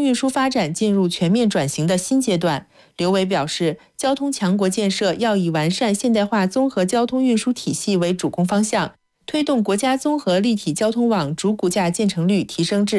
运输发展进入全面转型的新阶段。刘伟表示，交通强国建设要以完善现代化综合交通运输体系为主攻方向，推动国家综合立体交通网主骨架建成率提升至